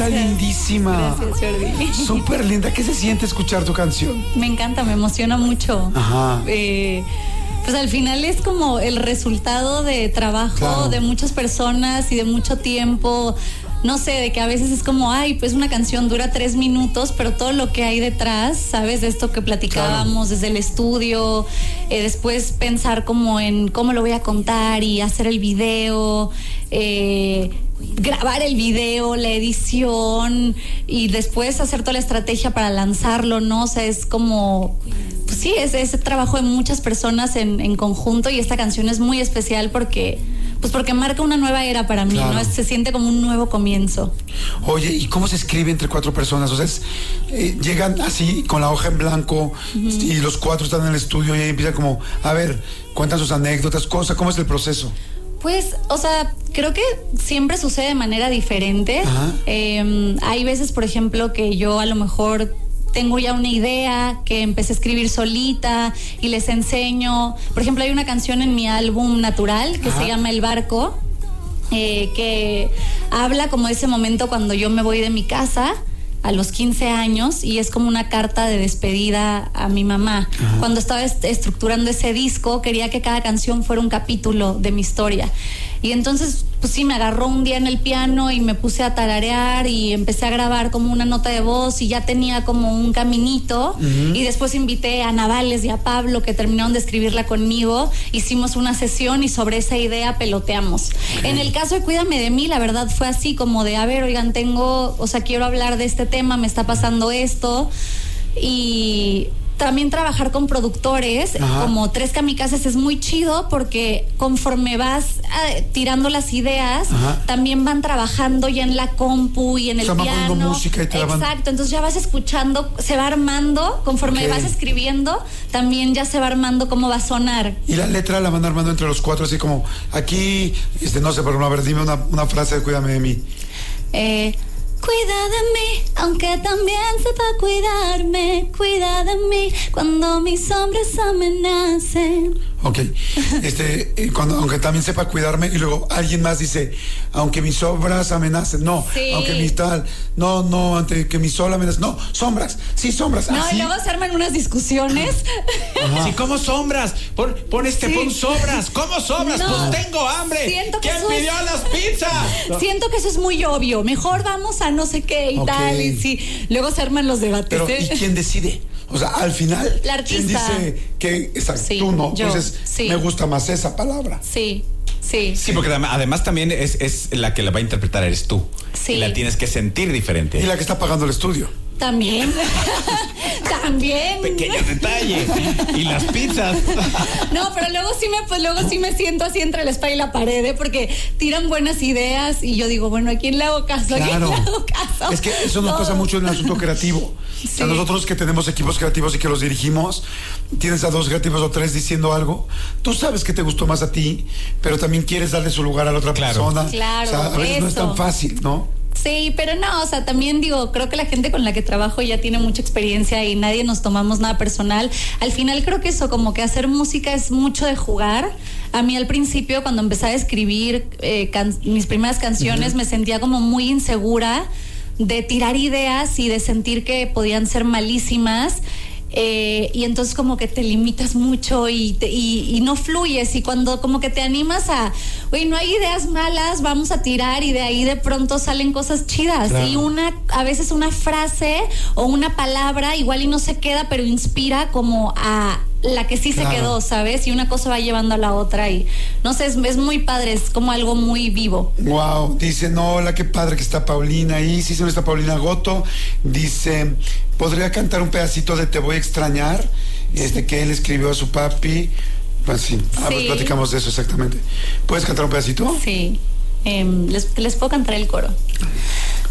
Está lindísima. Gracias, Jordi. Súper linda. ¿Qué se siente escuchar tu canción? Me encanta, me emociona mucho. Ajá. Pues al final es como el resultado de trabajo, claro, de muchas personas y de mucho tiempo. No sé, de que a veces es como, ay, pues una canción dura 3 minutos, pero todo lo que hay detrás, ¿sabes? De esto que platicábamos, claro, desde el estudio, después pensar como en cómo lo voy a contar y hacer el video, grabar el video, la edición y después hacer toda la estrategia para lanzarlo, ¿no? O sea, es como, pues sí, es ese trabajo de muchas personas en conjunto, y esta canción es muy especial porque marca una nueva era para mí, claro, ¿no? Se siente como un nuevo comienzo. Oye, ¿y cómo se escribe entre 4 personas? O sea, llegan así con la hoja en blanco, y los 4 están en el estudio y ahí empiezan como, a ver, cuentan sus anécdotas, cosas, ¿cómo es el proceso? Pues, o sea, creo que siempre sucede de manera diferente. Hay veces, por ejemplo, que yo a lo mejor tengo ya una idea que empecé a escribir solita y les enseño. Por ejemplo, hay una canción en mi álbum Natural que se llama El Barco, que habla como de ese momento cuando yo me voy de mi casa a los 15 años y es como una carta de despedida a mi mamá. Cuando estaba estructurando ese disco, quería que cada canción fuera un capítulo de mi historia. Y entonces, pues sí, me agarró un día en el piano y me puse a tararear y empecé a grabar como una nota de voz y ya tenía como un caminito. Y después invité a Navales y a Pablo, que terminaron de escribirla conmigo. Hicimos una sesión y sobre esa idea peloteamos. En el caso de Cuídame de mí, la verdad fue así como de, a ver, oigan, quiero hablar de este tema, me está pasando esto. Y también trabajar con productores como Tres Kamikazes es muy chido porque conforme vas tirando las ideas, también van trabajando ya en la compu y en el piano. Música y exacto, entonces ya vas escuchando, se va armando, conforme vas escribiendo, también ya se va armando cómo va a sonar. Y la letra la van armando entre los 4, así como aquí, no sé, pero a ver, dime una frase de Cuídame de mí. Cuida de mí, aunque también sepa cuidarme. Cuida de mí cuando mis hombres amenacen. Ok, aunque también sepa cuidarme, y luego alguien más dice, aunque mis sombras amenacen, no, aunque mis tal, no, ante que mi sol amenace, no, sombras, sí, sombras. No, así. Y luego se arman unas discusiones. Sí, ¿cómo sombras? Pon sobras, ¿cómo sobras? No, pues tengo hambre. ¿Quién pidió las pizzas? Siento que eso es muy obvio, mejor vamos a no sé qué y tal, y sí, luego se arman los debates. Pero, ¿y quién decide? O sea, al final, la artista. ¿quién dice que tú no? Yo, entonces, me gusta más esa palabra. Sí, porque además también es la que la va a interpretar eres tú. Sí. Y la tienes que sentir diferente. Y la que está pagando el estudio. También. Pequeño detalle. Y las pizzas. No, pero luego sí me siento así entre la espalda y la pared, porque tiran buenas ideas y yo digo, bueno, ¿a quién le hago caso? Claro. ¿A quién le hago caso? Es que eso nos pasa mucho en el asunto creativo. Sí. O sea, nosotros que tenemos equipos creativos y que los dirigimos, tienes a 2 creativos o 3 diciendo algo, tú sabes que te gustó más a ti, pero también quieres darle su lugar a la otra persona. Claro, o sea, a veces no es tan fácil, ¿no? Sí, pero no, o sea, también digo, creo que la gente con la que trabajo ya tiene mucha experiencia y nadie nos tomamos nada personal. Al final creo que eso, como que hacer música es mucho de jugar. A mí al principio, cuando empecé a escribir mis primeras canciones, me sentía como muy insegura de tirar ideas y de sentir que podían ser malísimas. Y entonces como que te limitas mucho y no fluyes, y cuando como que te animas a, oye, no hay ideas malas, vamos a tirar, y de ahí de pronto salen cosas chidas. Claro. Y a veces una frase o una palabra igual y no se queda, pero inspira como a la que sí se quedó, ¿sabes? Y una cosa va llevando a la otra y no sé, es muy padre, es como algo muy vivo. Wow, dice, no, hola, qué padre que está Paulina ahí. Sí, se está Paulina Goto. Dice, ¿podría cantar un pedacito de Te voy a extrañar? Que él escribió a su papi. Pues sí, pues platicamos de eso exactamente. ¿Puedes cantar un pedacito? Sí. Les puedo cantar el coro.